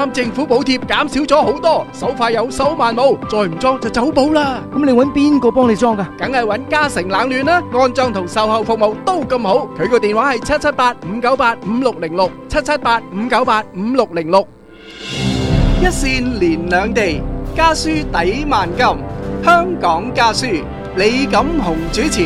政府補貼減少咗好多，手快有手慢冇，再唔裝就走寶啦。 咁你搵邊個幫你裝㗎？ 梗係搵嘉誠冷暖啦，安裝同售後服務都咁好。佢個電話係778-598-5606 778-598-5606。一線連兩地，家書抵萬金。香港家書，李錦雄主持。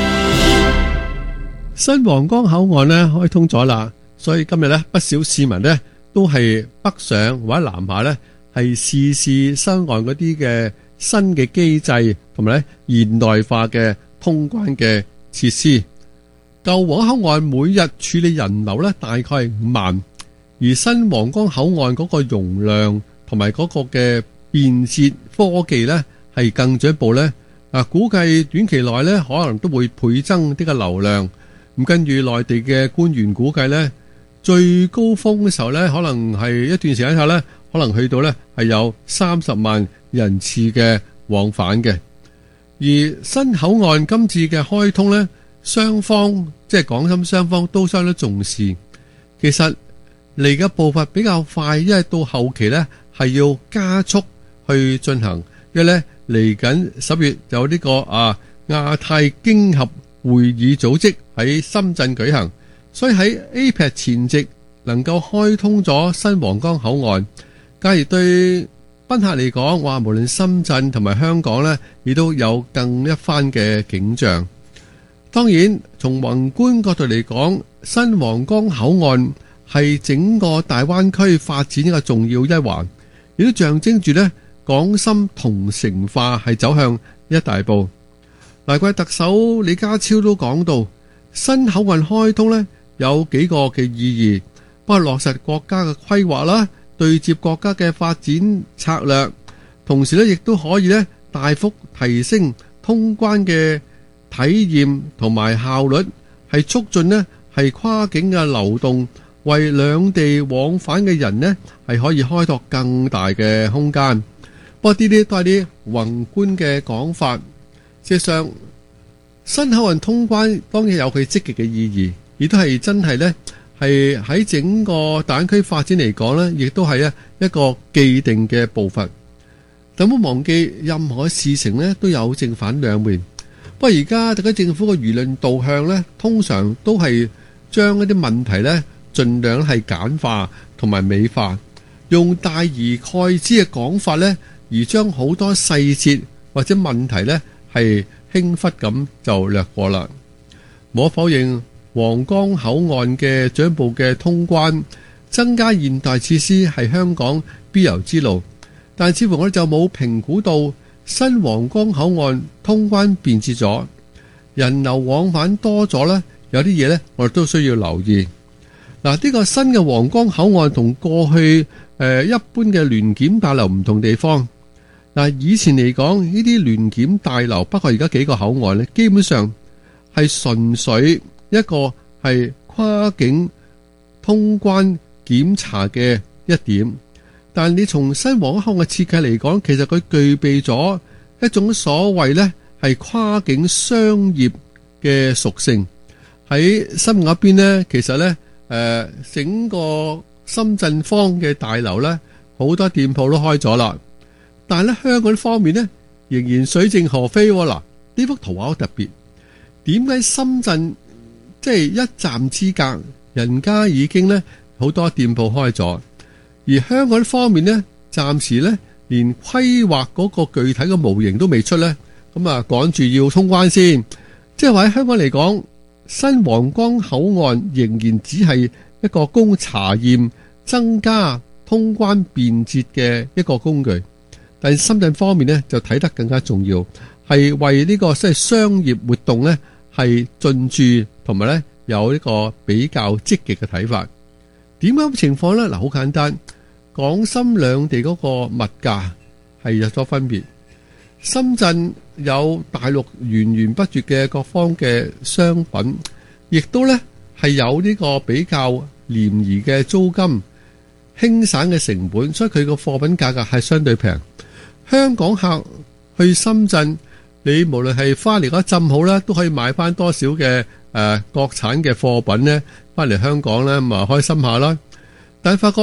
新皇崗口岸呢開通咗啦，所以今日呢不少市民呢都係北上或者南下呢係試試新岸嗰啲嘅新嘅機制同埋呢現代化嘅通關嘅設施。舊皇崗口岸每日處理人流呢大概係5萬，而新皇崗口岸嗰個容量同埋嗰個嘅便捷科技呢係更進一步呢，估計短期內呢可能都會倍增呢個流量。咁跟住內地嘅官員估計呢，最高峰嘅時候呢，可能係一段時間下呢，可能去到呢係有30萬人次嘅往返嘅。而新口岸今次嘅開通呢，雙方即係港深雙方都相當重視。其實嚟嘅步伐比較快，因為到後期呢係要加速去進行，因為呢嚟緊10月有呢個亞太經合會議組織喺深圳舉行，所以喺 APEC 前夕能夠開通咗新皇崗口岸，假如對賓客嚟講，話無論深圳同埋香港呢，亦都有更一番嘅景象。當然，從宏觀角度嚟講，新皇崗口岸係整個大灣區發展一個重要一環，亦都象徵住呢港深同城化係走向一大步。難怪特首李家超都講到，新口岸開通呢有幾個嘅意義，包括落實國家嘅規劃啦，對接國家嘅發展策略，同時呢亦都可以呢大幅提升通關嘅體驗同埋效率，係促進呢係跨境嘅流動，為兩地往返嘅人呢係可以開拓更大嘅空間。不過呢啲都係啲宏觀嘅講法。事實上，新口岸通關當然有佢積極嘅意義，亦都係真係呢係喺整個大灣區發展嚟講呢，亦都係一個既定嘅步伐。但唔好忘記，任何事情呢都有正反兩面。不過而家特區政府嘅輿論導向呢，通常都係將一啲問題呢盡量係簡化同埋美化，用大而概之嘅講法呢，而將好多細節或者問題呢係輕忽咁就略過啦。無可否認，皇崗口岸嘅進一步嘅通關，增加現代設施係香港必由之路。但似乎我哋就冇評估到新皇崗口岸通關便捷咗，人流往返多咗呢，有啲嘢呢我哋都需要留意。嗱，呢個新嘅皇崗口岸同過去一般嘅聯檢大樓唔同地方。嗱，以前嚟講呢啲聯檢大樓，包括而家幾個口岸呢，基本上係純粹一個係跨境通關檢查嘅一點。但你從新皇崗口岸嘅設計嚟講，其實佢具備咗一種所謂呢係跨境商業嘅屬性。喺深圳嗰邊呢，其實呢整個深圳方嘅大樓呢，好多店鋪都開咗啦。但係咧，香港方面呢，仍然水靜河飛。嗱，呢幅圖畫好特別。點解深圳即係一站之隔，人家已經呢好多店鋪開咗，而香港方面呢，暫時呢連規劃嗰個具體嘅模型都未出呢，咁啊趕住要通關先。即係話喺香港嚟講，新皇崗口岸仍然只係一個供查驗、增加通關便捷嘅一個工具。但深圳方面呢，就睇得更加重要，係為呢個即係商業活動呢係進駐，同埋呢有呢個比較積極嘅睇法。點解咁情況呢？嗱，好簡單，港深兩地嗰個物價係有咗分別。深圳有大陸源源不絕嘅各方嘅商品，亦都呢係有呢個比較廉宜嘅租金、輕省嘅成本，所以佢個貨品價格係相對平。香港客去深圳，你無論係翻嚟嗰浸好啦，都可以買翻多少嘅國產嘅貨品呢，翻嚟香港呢，咁啊開心下啦。但係發覺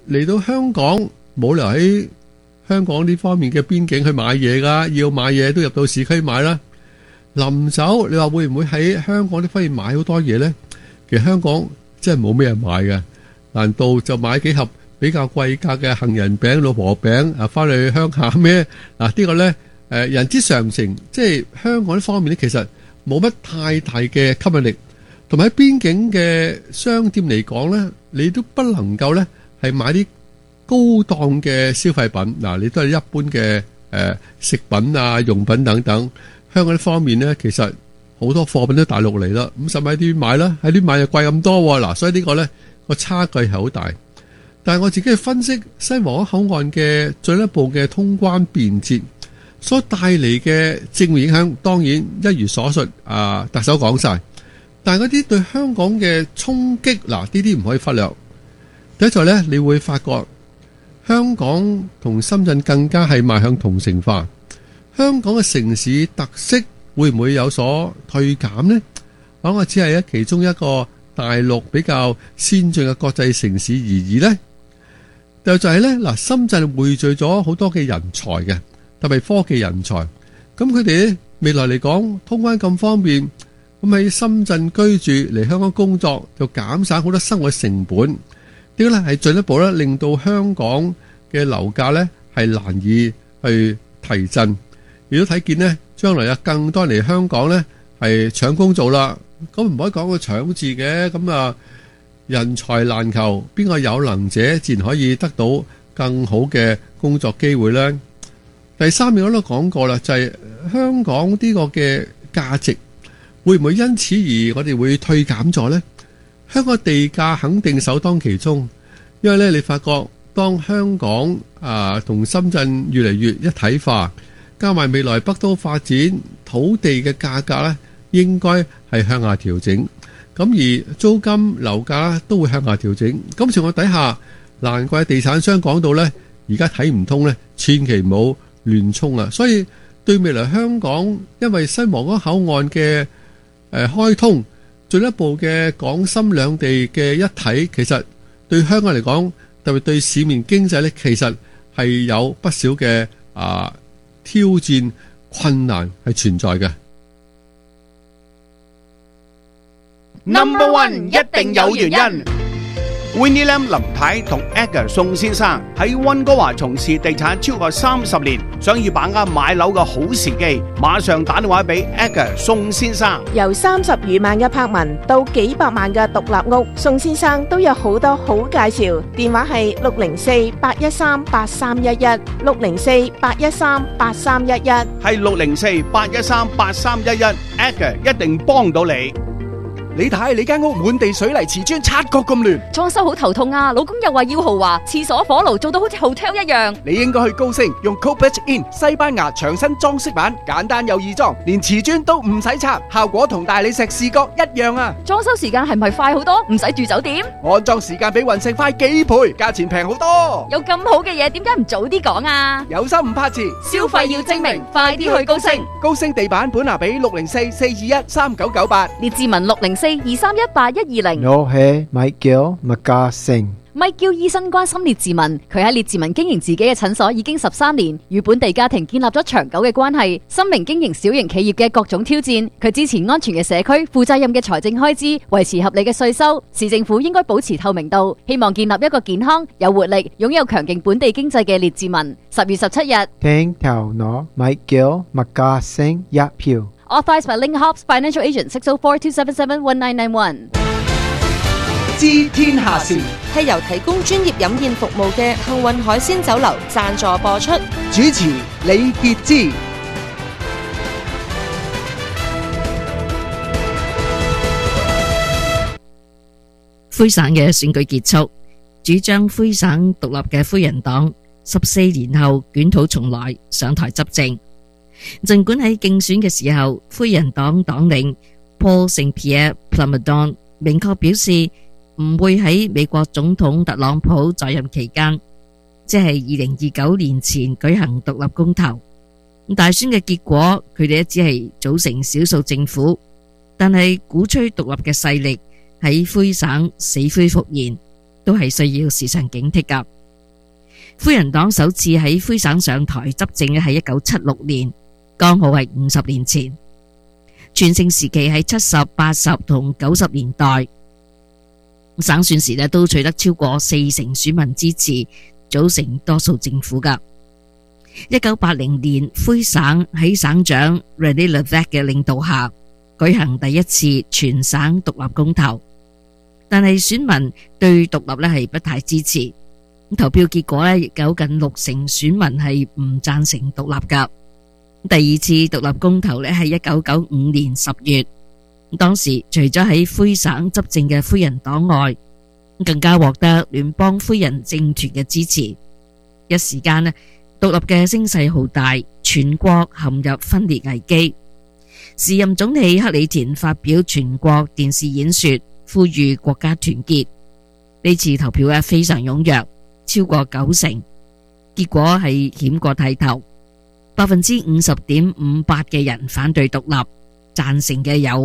嚟到香港冇理由喺香港呢方面嘅邊境去買嘢噶，要買嘢都入到市區買啦。臨走你話會唔會喺香港呢方面買好多嘢呢？其實香港真係冇咩人買嘅，難道就買幾盒比較貴價嘅杏仁餅、老婆餅啊，翻去鄉下咩？嗱，呢個呢人之常情，即係香港呢方面呢，其實冇乜太大嘅吸引力。同埋喺邊境嘅商店嚟講呢，你都不能夠呢係買啲高檔嘅消費品。嗱，你都係一般嘅食品啊、用品等等。香港呢方面呢，其實好多貨品都大陸嚟啦，咁使咪喺啲買啦，喺啲買又貴咁多喎。嗱，所以呢個呢個差距係好大。但係我自己去分析西皇崗口岸嘅進一步嘅通關便捷所帶嚟嘅正面影響，當然一如所述，特首講晒。但係嗰啲對香港嘅衝擊，嗱，呢啲唔可以忽略。第一就係呢，你會發覺香港同深圳更加係邁向同城化。香港嘅城市特色會唔會有所退減呢？我只係其中一個大陸比較先進嘅國際城市而已呢。就係呢，嗱，深圳匯聚咗好多嘅人才嘅，特別科技人才。咁佢哋未來嚟講，通關咁方便。咁喺深圳居住嚟香港工作，就減省好多生活成本。呢個咧係進一步咧令到香港嘅樓價咧係難以去提振。亦都睇見呢，將來有更多人嚟香港咧係搶工做啦。咁唔可以講個搶字嘅，咁人才難求，邊個有能者自然可以得到更好嘅工作機會咧。第三點我都講過啦，就係香港呢個嘅價值。會唔會因此而我哋會退減咗呢？香港地價肯定首當其衝，因為咧你發覺當香港同深圳越嚟越一體化，加埋未來北都發展，土地嘅價格咧應該係向下調整，咁而租金樓價都會向下調整。咁情況底下，難怪地產商講到呢，而家睇唔通呢，千祈唔好亂衝啊！所以對未來香港，因為西皇崗口岸嘅開通，進一步嘅港深兩地嘅一體，其實對香港嚟講，特別對市面經濟呢，其實係有不少嘅挑戰困難係存在嘅。 Number one 一定有原因。Winnie Lam 林太同 Edgar 宋先生喺溫哥華從事地產超過30年，想要把握買樓嘅好時機，馬上打電話俾 Edgar 宋先生。 由30餘萬嘅柏文到幾百萬嘅獨立屋，宋先生都有好多好介紹。電話係604-813-8311 604-813-8311， 係604-813-8311 Edgar 一定幫到你。你睇你間屋滿地水泥瓷磚，察覺咁亂， 裝修好頭痛啊！老公又話要豪華，廁所火爐做到好似 hotel 一樣。 你應該去高升，用 Copech In 西班牙牆身裝飾板，簡單又易裝，連瓷磚都唔使拆，效果同大理石視覺一樣啊！ 裝修時間係咪快好多？唔使住酒店？ 安裝時間比雲石快幾倍，價錢平好多。 有咁好嘅嘢，點解唔早啲講啊？ 有心唔怕遲， 消費要精明，快啲去高升。 高升地板本拿比604-421-3998， 列治文604-231-8120。 我係米叫麥家成。 咪叫醫生關心列治文，佢喺列治文經營自己嘅診所已經13年，與本地家庭建立咗長久嘅關係。深明經營小型企業嘅各種挑戰，佢支持安全嘅社區、負責任嘅財政開支、維持合理嘅稅收。市政府應該保持透明度，希望建立一個健康、有活力、擁有強勁本地經濟嘅列治文。10月17日， 聽頭攞米叫麥家成一票。 Authorized by Link Hobbs Financial Agent 604-277-1991。 知天下事係由提供專業飲宴服務嘅幸運海鮮酒樓贊助播出。 主持李傑之。 魁省嘅選舉結束，主張魁省獨立嘅魁人黨14年後捲土重來上台執政。儘管喺競選嘅時候，魁人黨黨領 Paul Saint-Pierre Plamondon 明確表示唔會喺美國總統特朗普在任期間，即係2029年前舉行獨立公投。大選嘅結果，佢哋只係組成少數政府，但係鼓吹獨立嘅勢力喺魁省死灰復燃。 都係需要時常警惕㗎。灰人黨首次喺灰省上台執政嘅係1976年，剛好係50年前。全盛時期喺70、80同90年代，省選時都取得超過40%選民支持，組成多數政府㗎。1980年，灰省喺省長 René Lévesque 嘅領導下舉行第一次全省獨立公投，但係選民對獨立係不太支持。投票結果有近60%選民係唔贊成獨立㗎。第二次獨立公投係1995年10月，當時除咗喺灰省執政嘅灰人黨外，更加獲得聯邦灰人政團嘅支持。一時間獨立嘅聲勢浩大，全國陷入分裂危機。時任總理克里田發表全國電視演說，呼籲國家團結。呢次投票非常踴躍，超過90%，結果係險過剃頭。50.58% 嘅人反對獨立，贊成嘅有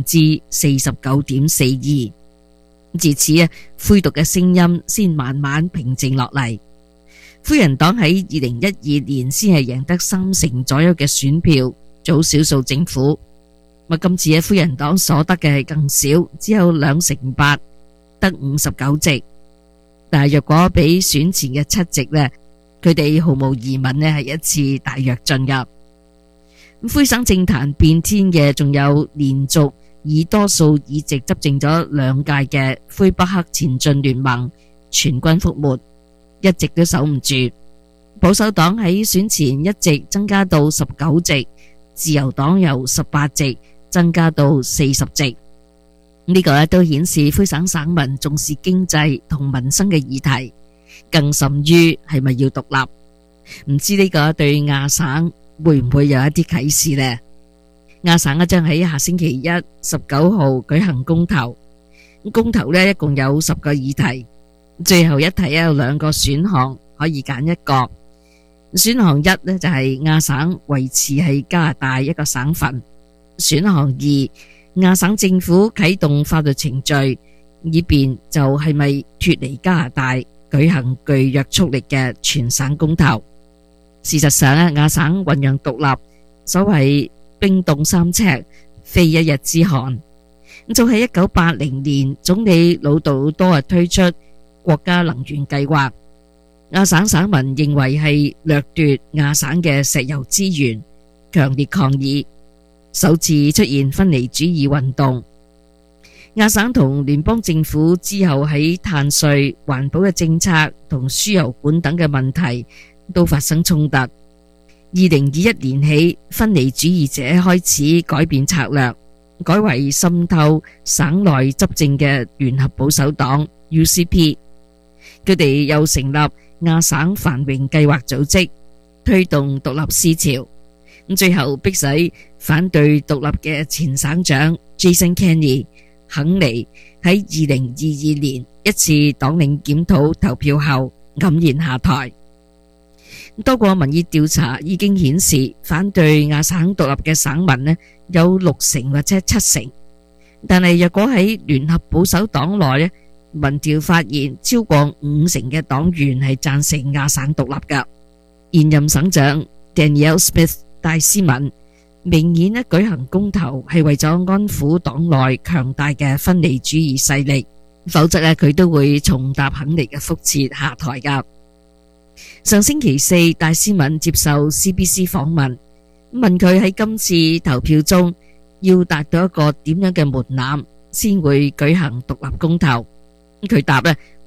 49.42%。自此灰獨嘅聲音先慢慢平靜落嚟。灰人黨喺2012年先係贏得30%左右嘅選票，組少數政府。今次灰人黨所得嘅係更少，只有2%8%，得59席。但係若果比選前嘅7席佢哋毫無疑問係一次大躍進㗎。灰省政壇變天嘅仲有連續以多數議席執政咗2屆嘅魁北克前進聯盟全軍覆沒，一直都守唔住。保守黨喺選前一直增加到19席，自由黨由18席增加到40席。呢個都顯示灰省省民重視經濟同民生嘅議題，更甚於係咪要獨立。唔知呢個對亞省會唔會有一啲啟示呢？亞省將喺下星期一19號舉行公投，公投一共有10個議題，最後一題有2個選項可以揀一個。選項一就係亞省維持係加拿大一個省份，選項2亞省政府啟動法律程序，以便就係咪脫離加拿大舉行具約束力嘅全省公投。事實上亞省醞釀獨立，所謂冰凍3尺，非一日之寒。早喺1980年，總理魯道多推出國家能源計劃，亞省省民認為係掠奪亞省嘅石油資源，強烈抗議，首次出現分離主義運動。亞省同聯邦政府之後喺碳稅、環保嘅政策同輸油管等嘅問題都發生衝突。2021年起，分離主義者開始改變策略，改為滲透省內執政嘅聯合保守黨 UCP。佢哋又成立亞省繁榮計劃組織，推動獨立思潮。最後迫使反對獨立嘅前省長 Jason Kenney 肯尼喺2022年一次黨領檢討投票後黯然下台。多個民意調查已經顯示，反對亞省獨立嘅省民有60%或者70%，但係若果喺聯合保守黨內民調發現超過50%嘅黨員係贊成亞省獨立㗎。現任省長 Danielle Smith 戴斯敏明顯舉行公投係為咗安撫黨內強大嘅分離主義勢力，否則佢都會重踏肯尼嘅覆轍下台㗎。上星期4，戴斯敏接受 CBC 訪問，問佢喺今次投票中要達到一個點樣嘅門檻先會舉行獨立公投。佢答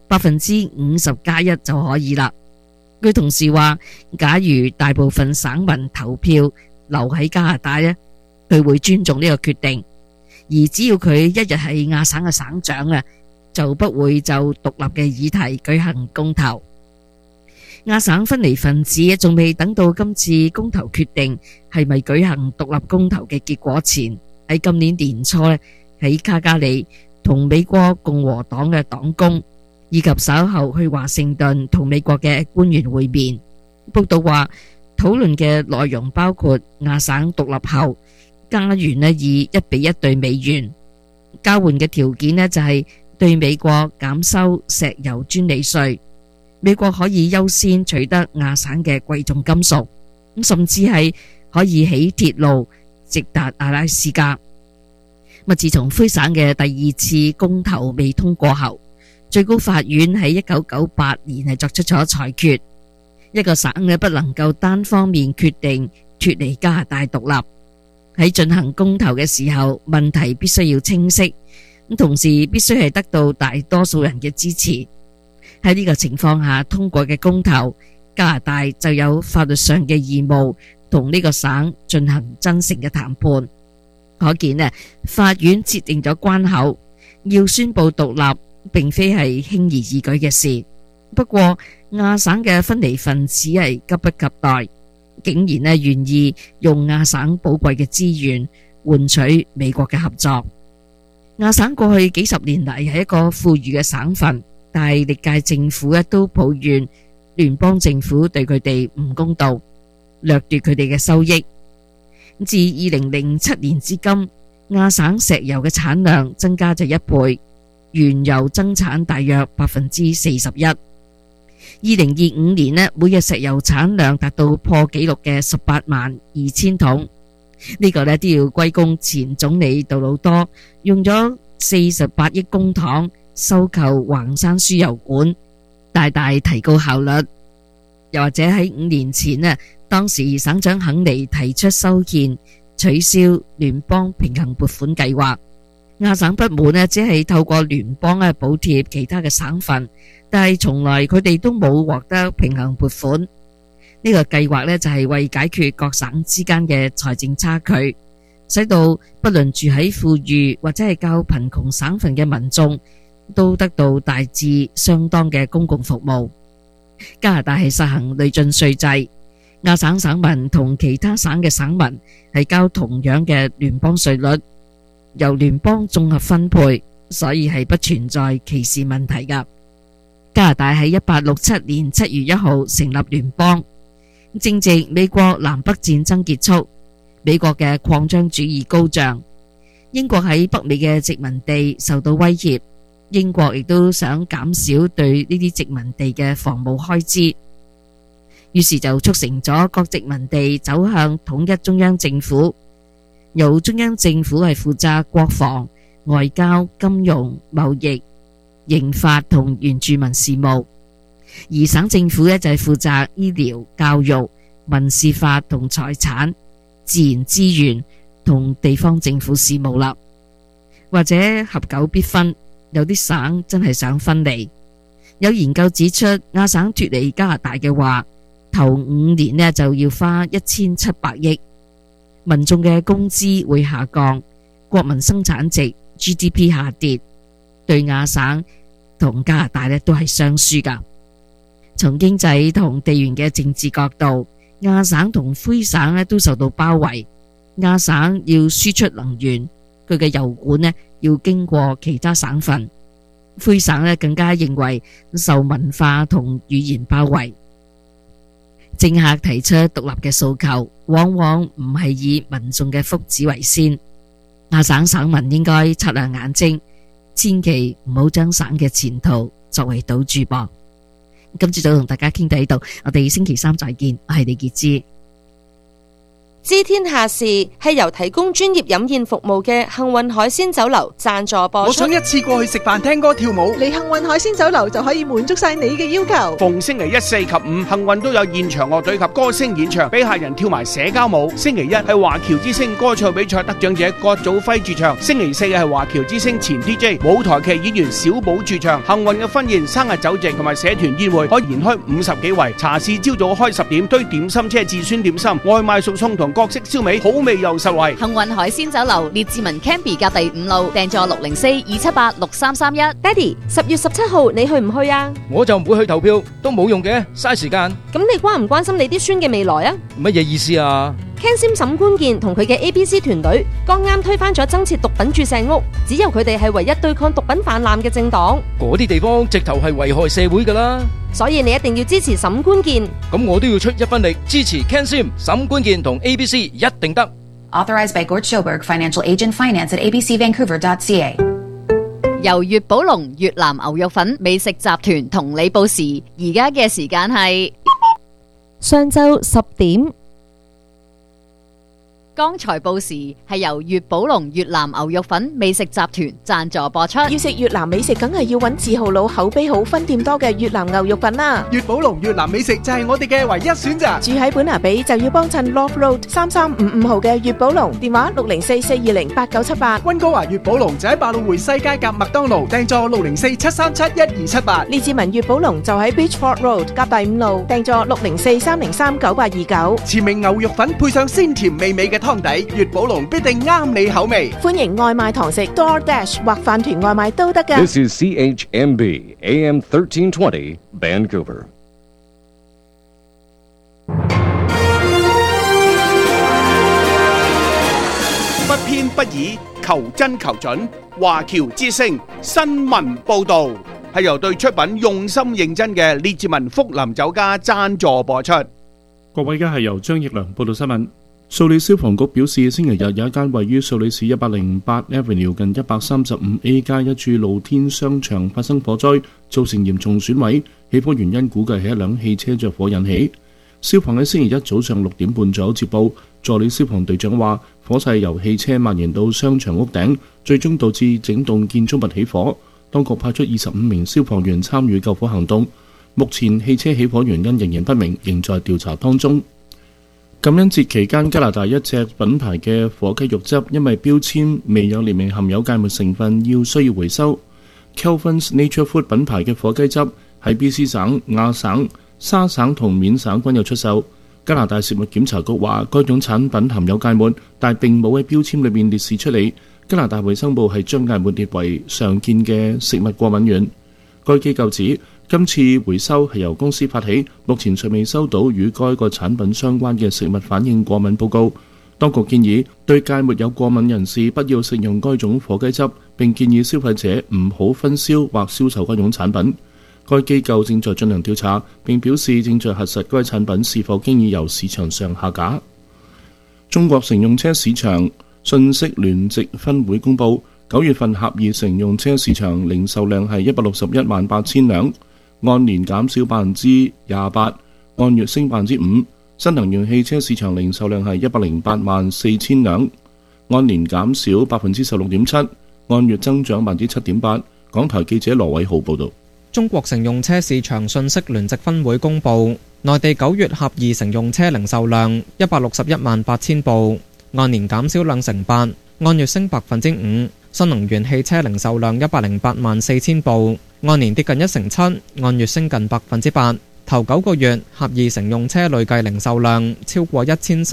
50+1就可以啦。佢同時話，假如大部分省民投票留喺加拿大佢會尊重呢個決定，而只要佢一日係亞省嘅省長就不會就獨立嘅議題舉行公投。亞省分離分子仲未等到今次公投決定係咪舉行獨立公投嘅結果前，喺今年年初喺卡加里同美國共和黨嘅黨工以及稍後去華盛頓同美國嘅官員會面。報道話，討論嘅內容包括亞省獨立後加元以1:1對美元交換嘅條件就係對美國減收石油專利稅，美國可以優先取得亞省嘅貴重金屬，甚至係可以起鐵路直達阿拉斯加。自從魁省嘅第二次公投未通過後，最高法院喺1998年係作出咗裁決，一個省呢不能夠單方面決定脫離加拿大獨立。喺進行公投嘅時候，問題必須要清晰，同時必須係得到大多數人嘅支持。喺呢個情況下通過嘅公投，加拿大就有法律上嘅義務同呢個省進行真誠嘅談判。可見法院設定咗關口，要宣布獨立並非係輕而易舉嘅事。不過亞省嘅分離分子係急不及待，竟然願意用亞省寶貴嘅資源換取美國嘅合作。亞省過去幾十年嚟係一個富裕嘅省份，但係歷屆政府都抱怨聯邦政府對佢哋唔公道，掠奪佢哋嘅收益。自2007年至今，亞省石油嘅產量增加咗1倍，原油增產大約41%。2025年每日石油產量達到破紀錄嘅182000桶，呢個都要歸功前總理杜魯多用咗48億公帑收購橫山輸油管，大大提高效率。又或者喺5年前當時省長肯尼提出修憲取消聯邦平衡撥款計劃，亞省不滿只係透過聯邦補貼其他嘅省份，但係從來佢哋都冇獲得平衡撥款。呢個計劃就係為解決各省之間嘅財政差距，使到不論住喺富裕或者係較貧窮省份嘅民眾都得到大致相當嘅公共服務。加拿大係實行累進稅制，亞省省民同其他省嘅省民係交同樣嘅聯邦稅率，由聯邦綜合分配，所以係不存在歧視問題㗎。加拿大喺1867年7月1號成立聯邦，正值美國南北戰爭結束，美國嘅擴張主義高漲，英國喺北美嘅殖民地受到威脅，英國亦都想減少對呢啲殖民地嘅防務開支，於是就促成咗各殖民地走向統一中央政府，由中央政府係負責國防、外交、金融、貿易、刑法同原住民事務，而省政府就係負責醫療、教育、民事法同財產、自然資源同地方政府事務啦。或者合久必分，有啲省真係想分離。有研究指出，亞省脫離加拿大嘅話，頭5年就要花1700億，民眾嘅工資會下降，國民生產值 GDP 下跌，對亞省同加拿大都係雙輸噶。從經濟同地緣嘅政治角度，亞省同魁省都受到包圍。亞省要輸出能源，佢嘅油管要經過其他省份，魁省更加認為受文化同語言包圍。政客提出獨立嘅訴求，往往唔係以民眾嘅福祉為先。亞省省民應該擦亮眼睛，千祈唔好將省嘅前途作為賭注噃。今朝早同大家傾到呢度，我哋星期3再見。我係李潔芝。 知天下事係由提供專業飲宴服務嘅幸運海鮮酒樓贊助播出。 我想一次過去食飯、聽歌、跳舞， 嚟幸運海鮮酒樓就可以滿足晒你嘅要求。 逢星期1、4及5，幸運都有現場樂隊及歌星演唱，俾客人跳埋社交舞。星期1係華僑之星歌唱比賽得獎者郭祖輝駐唱，星期4係華僑之星前 DJ 舞台劇演員小寶駐唱。幸運嘅婚宴、生日酒席同埋社團宴會可以延開50幾圍。茶市朝早開10點，堆點心車至酸點心，外賣熟餸同各式燒味，好味又實惠。 幸運海鮮酒樓列治文 Canby 隔第5路，訂座604-278-6331。 爹哋，10月17號你去唔去啊？ 我就唔會去投票，都冇用嘅，嘥時間。 咁你關唔關心你啲孫嘅未來啊？ 乜嘢意思啊 ？Ken Sim 沈官健同佢嘅 ABC 團隊剛啱推翻咗增設毒品注射屋，只有佢哋係唯一對抗毒品泛濫嘅政黨。 嗰啲地方直頭係危害社會噶啦， 所以你一定要支持沈官健。 咁我都要出一分力支持 Ken Sim 沈官健同 ABC 一定得。 Authorized by Gort Schoberg, Financial Agent, Finance at abcvancouver.ca。 由粵寶龍越南牛肉粉美食集團同你報時，而家嘅時間係上晝10點。 剛才報時係由粵寶龍越南牛肉粉美食集團贊助播出。 要食越南美食，梗係要揾字號佬口碑好、分店多嘅越南牛肉粉啦。 粵寶龍越南美食就係我哋嘅唯一選擇。 住喺本拿比就要幫襯 Love Road 3355號嘅粵寶龍，電話604-420-8978。 溫哥華粵寶龍就喺百老匯西街夾麥當勞，訂座604-737-1278。 列治文粵寶龍就喺 Beachford Road 夾第5路，訂座604-303-9829。 前明牛肉粉配上鮮甜美味嘅湯底，粵寶龍必定啱你口味。 歡迎外賣堂食 DoorDash 或飯團外賣都得㗎。 This is CHMB AM 1320 Vancouver。 不偏不倚，求真求準。華僑之聲新聞報導係由對出品用心認真嘅列治文福林酒家贊助播出。 各位，而家係由張奕良報道新聞。素里消防局表示，星期日有一間位於素里市108 Avenue 近135A 街一處露天商場發生火災，造成嚴重損毀。起火原因估計係一輛汽車着火引起。消防喺星期一早上6點半左右接報，助理消防隊長話，火勢由汽車蔓延到商場屋頂，最終導致整棟建築物起火。當局派出25名消防員參與救火行動。目前汽車起火原因仍然不明，仍在調查當中。感恩節期間，加拿大一隻品牌嘅火雞肉汁因為標籤未有列明含有芥末成分，需要回收。Kelvin's Nature Food 品牌嘅火雞汁喺 BC 省、亞省、沙省同緬省均有出售。加拿大食物檢查局話，該種產品含有芥末，但並冇喺標籤裏面列示出嚟。加拿大衛生部係將芥末列為常見嘅食物過敏源。該機構指，今次回收係由公司發起，目前尚未收到與該個產品相關嘅食物反應過敏報告。當局建議對芥末有過敏人士不要食用該種火雞汁，並建議消費者唔好分銷或銷售該種產品。該機構正在進行調查，並表示正在核實該產品是否經已由市場上下架。中國乘用車市場信息聯席分會公佈，9月份狹義乘用車市場零售量係161萬8千輛，按年減少28%，按月升5%。新能源汽車市場零售量係108萬4千輛，按年減少16.7%，按月增長7.8%。港台記者羅偉浩報導。 中國乘用車市場信息聯席分會公佈，內地9月狹義乘用車零售量161萬8千部，按年減少2.8%，按月升5%。新能源汽車零售量108萬4千部，按年跌近1.7%，按月升近8%。頭9個月狹義乘用車累計零售量超過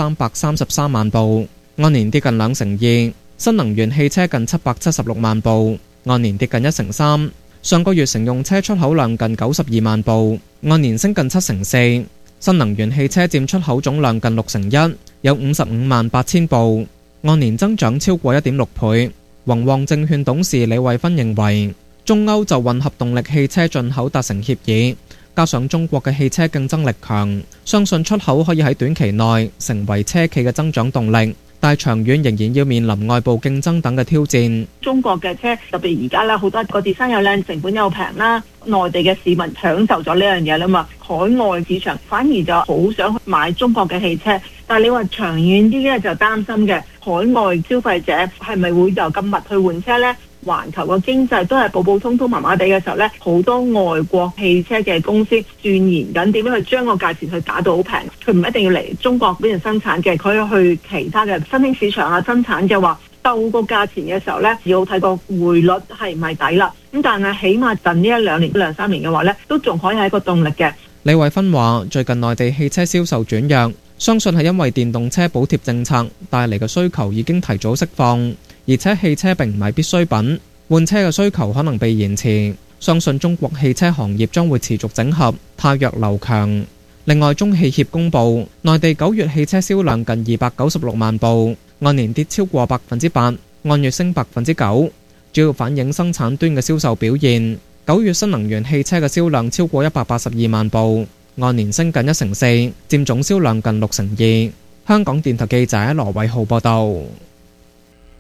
1333萬部，按年跌近2%。新能源汽車近776萬部，按年跌近1.3%。上個月乘用車出口量近92萬部，按年升近7%。新能源汽車佔出口總量近1/6，有55萬8千部，按年增長超過1.6倍。宏旺證券董事李慧芬認為，中歐就混合動力汽車進口達成協議，加上中國嘅汽車競爭力強，相信出口可以喺短期內成為車企嘅增長動力。但係長遠仍然要面臨外部競爭等嘅挑戰。 中國嘅車特別而家咧，好多個 design 又靚，成本又平啦，內地嘅市民享受咗呢樣嘢啦嘛。海外市場反而就好想買中國嘅汽車，但係你話長遠啲咧就擔心嘅，海外消費者係咪會就咁密去換車呢？環球嘅經濟都係普普通通麻麻地嘅時候呢，好多外國汽車嘅公司鑽研緊點樣去將個價錢去打到好平，佢唔一定要嚟中國嗰邊生產嘅，佢去其他嘅新興市場啊生產嘅話，鬥個價錢嘅時候呢，要睇個匯率係咪抵啦。咁但係起碼近呢1-2年、2-3年嘅話呢，都仲可以係一個動力嘅。 李慧芬話：最近內地汽車銷售轉弱，相信係因為電動車補貼政策帶嚟嘅需求已經提早釋放。而且汽車並唔係必需品，換車嘅需求可能被延遲。相信中國汽車行業將會持續整合，汰弱留強。另外，中汽協公佈，內地9月汽車銷量近296萬部，按年跌超過8%，按月升9%，主要反映生產端嘅銷售表現。9月新能源汽車嘅銷量超過182萬部，按年升近1%，佔總銷量近62%。香港電台記者羅偉浩報道。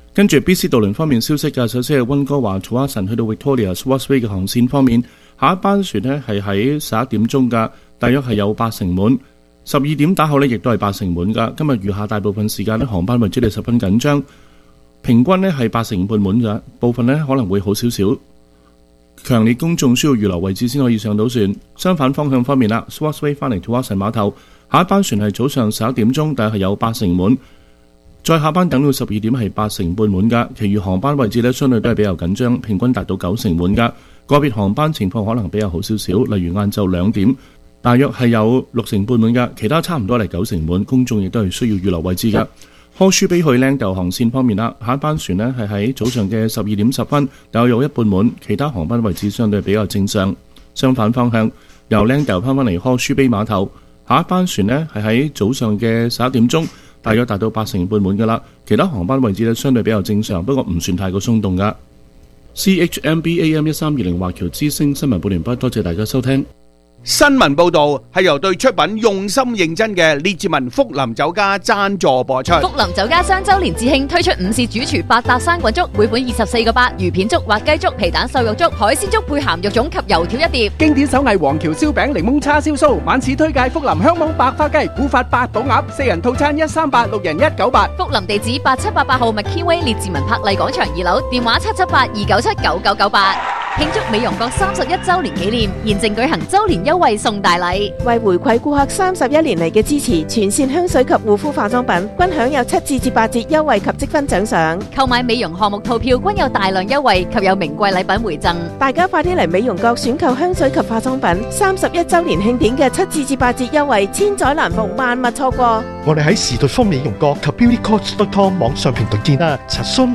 跟住 BC 渡輪方面消息嘅，首先係溫哥華土瓦臣去到 Victoria Swansea 嘅航線方面，下一班船呢係喺11點鐘㗎，大約係有8成滿。12點打後呢亦都係8成滿㗎。今日餘下大部分時間呢，航班為之係十分緊張，平均呢係8成半滿㗎，部分呢可能會好少少。強烈公眾需要預留位置先可以上到船。相反方向方面啦 ，Swansea 翻嚟土瓦臣碼頭，下一班船係早上11點鐘，大約係有8成滿。再下班等到12點係8成半滿㗎，其餘航班位置呢相對都係比較緊張，平均達到9成滿㗎。個別航班情況可能比較好少少，例如晏晝2點，大約係有6成半滿㗎，其他差唔多係9成滿，公眾亦都係需要預留位置㗎。柯舒比去Langdale航線方面啦，下一班船呢係喺早上嘅12點10分，大約有一半滿，其他航班位置相對比較正常。相反方向，由Langdale翻返嚟柯舒比碼頭，下一班船呢係喺早上嘅11點鐘，大約達到8成半滿㗎啦，其他航班位置呢相對比較正常，不過唔算太過鬆動㗎。CHMB AM 1320華僑之聲新聞報完畢，多謝大家收聽。 新聞報導係由對出品用心認真嘅列治文福林酒家贊助播出。 福林酒家雙週年致慶推出午市主廚8搭生滾粥，每款24個8，魚片粥、滑雞粥、皮蛋瘦肉粥、海鮮粥配鹹肉粽及油條一碟。 經典手藝黃橋燒餅、檸檬叉燒酥，晚市推介福林香網白花雞、古法八寶鴨，4人套餐138，6人198。 福林地址8788號麥堅威列治文柏麗廣場2樓，電話778-297-9998。慶祝美容閣31週年紀念，現正舉行週年優惠送大禮， 為回饋顧客31年嚟嘅支持，全線香水及護膚化妝品均享有7至8折優惠及積分獎賞。 購買美容項目套票均有大量優惠及有名貴禮品回贈。 大家快啲嚟美容閣選購香水及化妝品，31週年慶典嘅7至8折優惠，千載難逢，萬勿錯過。 我哋喺時代豐美容閣及 beautycoach.com 網上平台見啦，查詢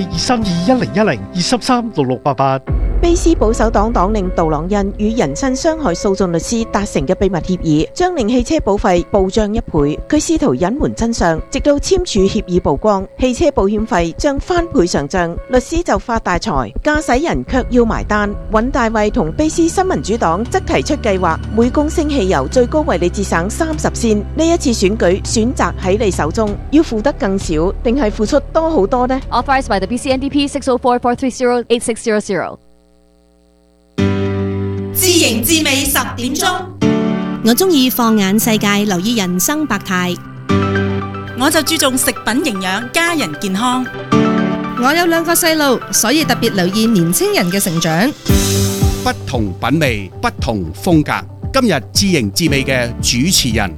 604-232-1012-233-6688。 卑斯保守黨黨領杜朗恩與人身傷害訴訟律師達成嘅秘密協議，將令汽車保費暴漲1倍。佢試圖隱瞞真相，直到簽署協議曝光，汽車保險費將翻倍上漲，律師就發大財，駕駛人卻要埋單。尹大衛同卑斯新民主黨則提出計劃，每公升汽油最高為你節省30仙。呢一次選舉選擇喺你手中，要付得更少，定係付出多好多呢？ Authorized by the BC-NDP 604-430-8600。 自營自美10點鐘，我中意放眼世界，留意人生百態。我就注重食品營養，家人健康。 我有2個細路，所以特別留意年青人嘅成長。 不同品味，不同風格。今日自營自美嘅主持人。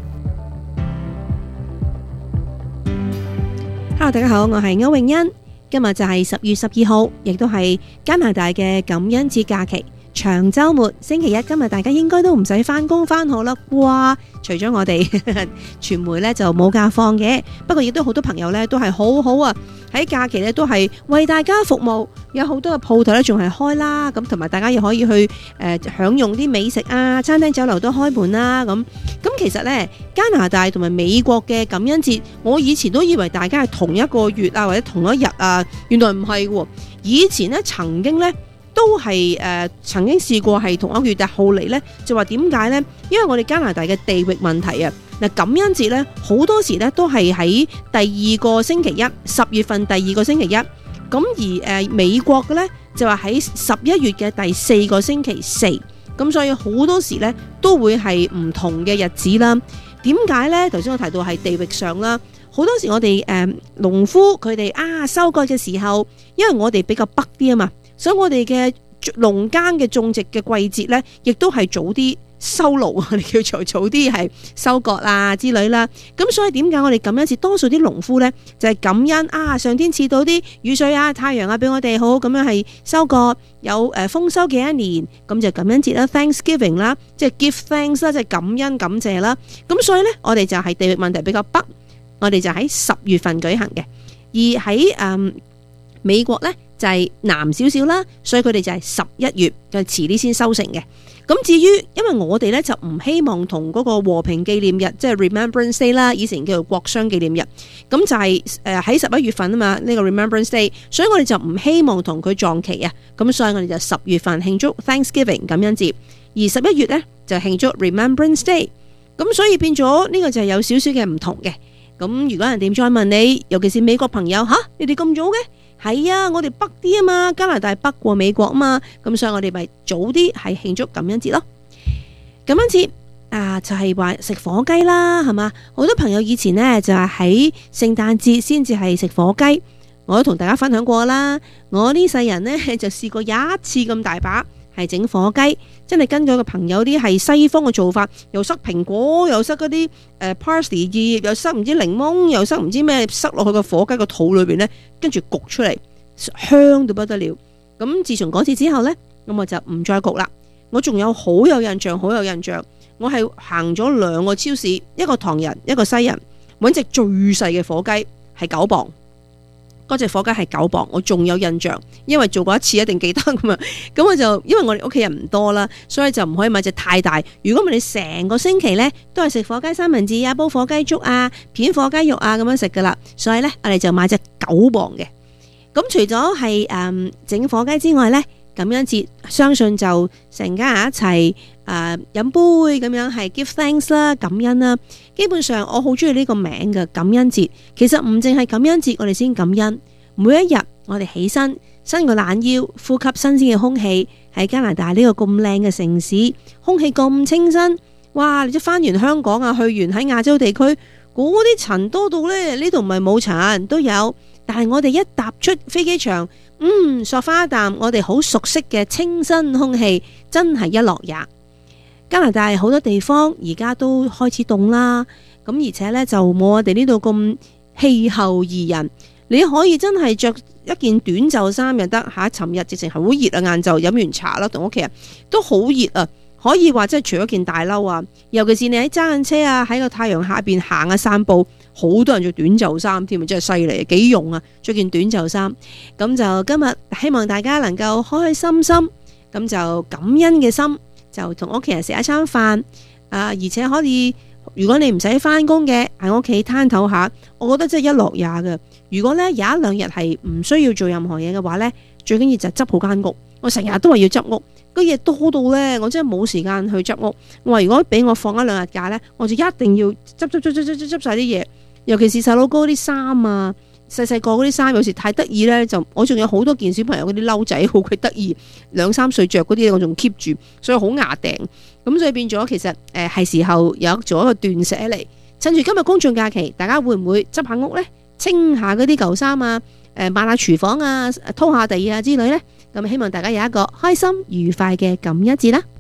Hello， 大家好，我係歐詠欣。今日就係10月12號，亦都係加拿大嘅感恩節假期。長週末星期一，今日大家應該都唔使返工返學啦啩？除咗我哋傳媒咧就冇假放嘅，不過亦都好多朋友咧都係好好啊，喺假期咧都係為大家服務，有好多嘅鋪頭咧仲係開啦，咁同埋大家又可以去享用啲美食啊，餐廳酒樓都開門啦，咁其實咧加拿大同埋美國嘅感恩節，我以前都以為大家係同一個月啊或者同一日啊，原來唔係喎，以前咧曾經咧。都係曾經試過係同一個月，但後嚟呢就話點解呢？因為我哋加拿大嘅地域問題啊，嗱感恩節呢好多時呢都係喺第2個星期一，10月份第2個星期一，咁而美國嘅呢就話喺11月嘅第4個星期4，咁所以好多時呢都會係唔同嘅日子啦。點解呢？頭先我提到係地域上啦，好多時我哋農夫佢哋收割嘅時候，因為我哋比較北啲啊嘛。所以我哋嘅農耕嘅種植嘅季節呢，亦都係早啲收爐，我哋叫做早啲係收割啊之類啦。咁所以點解我哋感恩節多數啲農夫呢，就係感恩上天賜到啲雨水啊、太陽啊俾我哋好咁樣係收割，有豐收嘅一年，咁就感恩節啦 ，Thanksgiving 啦，即係 give thanks 啦，即係感恩感謝啦。咁所以呢，我哋就係地域問題比較北，我哋就喺10月份舉行嘅，而喺美國呢。就係南少少啦，所以佢哋就係11月就遲啲先收成嘅。咁至於因為我哋咧就唔希望同嗰個和平紀念日，即係 Remembrance Day 啦，以前叫做國殤紀念日，咁就係喺11月份啊嘛，呢個 Remembrance Day，所以我哋就唔希望同佢撞期啊。咁所以我哋就10月份慶祝 Thanksgiving 感恩節，而11月咧就慶祝 Remembrance Day。咁所以變咗呢個就係有少少嘅唔同嘅。咁如果人哋再問你，尤其是美國朋友你哋咁早嘅？ 係啊，我哋北啲啊嘛，加拿大北過美國啊嘛，咁所以我哋咪早啲係慶祝感恩節咯。感恩節就係話食火雞啦，係嘛？好多朋友以前呢，就係喺聖誕節先至係食火雞，我都同大家分享過啦。我呢世人呢，就試過一次咁大把係整火雞，真係跟咗個朋友啲係西方嘅做法，又塞蘋果，又塞嗰啲parsley 葉，又塞唔知檸檬，又塞唔知咩，塞落去個火雞個肚裏邊呢，跟住焗出嚟，香到不得了。咁自從嗰次之後呢，咁我就唔再焗啦。我仲有好有印象，我係行咗2個超市，一個唐人，一個西人，揾隻最細嘅火雞係9磅。嗰隻火雞係9磅，我仲有印象，因為做過一次一定記得噶嘛。咁我就因為我哋屋企人唔多啦，所以就唔可以買隻太大。如果我哋成個星期呢都係食火雞三文治啊、煲火雞粥啊、片火雞肉啊咁樣食噶啦，所以呢，我哋就買隻9磅嘅。咁除咗係整火雞之外呢，感恩節相信就成家人一齊飲杯咁樣係 give thanks 啦，感恩啦。基本上我好中意呢個名嘅感恩節。其實唔淨係感恩節我哋先感恩，每一日我哋起身伸個懶腰，呼吸新鮮嘅空氣，喺加拿大呢個咁靚嘅城市，空氣咁清新。哇！你即翻完香港啊，去完喺亞洲地區嗰啲塵多到呢度唔係冇塵都有，但係我哋一踏出飛機場，索翻一啖我哋好熟悉嘅清新空氣，真係一樂也。加拿大好多地方而家都開始凍啦，咁而且呢，就冇我哋呢度咁氣候宜人。你可以真係着一件短袖衫又得嚇，尋日直情係好熱啊！晏晝飲完茶啦，同屋企人都好熱啊，可以話真係除咗件大褸啊，尤其是你喺揸緊車啊，喺個太陽下邊行啊散步，好多人着短袖衫添啊，真係犀利，幾用啊！着件短袖衫，咁就今日希望大家能夠開開心心，咁就感恩嘅心。就同屋企人食一餐飯，而且可以，如果你唔使翻工嘅，喺屋企攤唞下，我覺得真係一樂也嘅。如果呢有1-2日係唔需要做任何嘢嘅話呢，最緊要就執好間屋。我成日都話要執屋，個嘢多到呢，我真係冇時間去執屋。我話如果俾我放1-2日假呢，我就一定要執晒啲嘢，尤其是細佬哥啲衫啊。細個嗰啲衫有時太得意呢，就我仲有好多件小朋友嗰啲褸仔好鬼得意，2-3歲着嗰啲我仲 keep 住，所以好牙訂。咁所以變咗其實係時候有做一個斷捨離。趁住今日公眾假期，大家會唔會執下屋呢？清下嗰啲舊衫啊，抹下廚房啊，拖下地啊之類呢？咁希望大家有一個開心愉快嘅感恩節啦〜